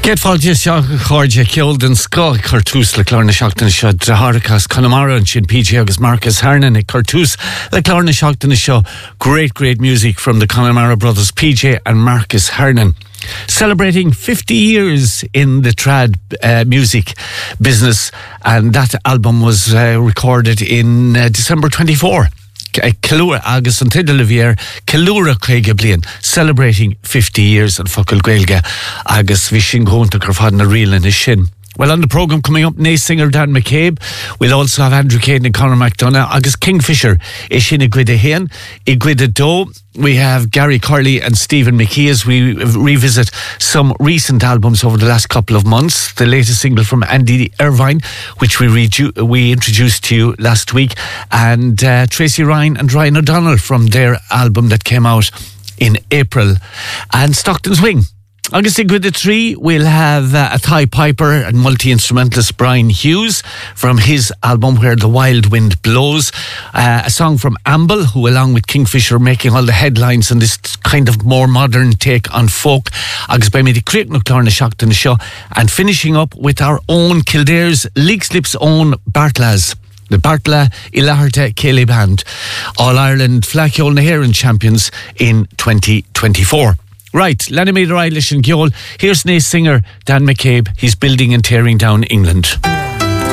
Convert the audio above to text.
Get fáilte seach chuirde ceol den sco cartús le clárna seachtainna seo Draharachas Connemara and sin PJ agus Marcus Hernan ag cartús le clárna seachtainna seo. Great music from the Connemara brothers PJ and Marcus Hernan. Celebrating 50 years in the trad music business, and that album was recorded in December 24. Kilura agus an tidal vier Kilura Craig Blian celebrating 50 years and Focal Gaelga agus Vishin Gonta Carfadna Reel in his shin. Well, on the programme coming up, Nace singer Dan McCabe. We'll also have Andrew Caden and Conor McDonough. Agus Kingfisher Ishin Igwida Hain Igwida Do. We have Gary Curley and Stephen McKee as we revisit some recent albums over the last couple of months. The latest single from Andy Irvine, which we introduced to you last week, and Tracy Ryan and Ryan O'Donnell from their album that came out in April, and Stockton's Wing. Agus with the tree, we'll have a Thai piper and multi-instrumentalist Brian Hughes from his album Where the Wild Wind Blows. A song from Amble, who along with Kingfisher making all the headlines on this kind of more modern take on folk. Agus by me the Creek Nuclearna Shocked in the show. And finishing up with our own Kildare's Leagueslip's own Bartlas. The Bartla Ilaharta Céilí Band. All Ireland Flaceol na Héireann champions in 2024. Right, Lanimid Irish and Gyol. Here's Nace singer Dan McCabe. He's building and tearing down England.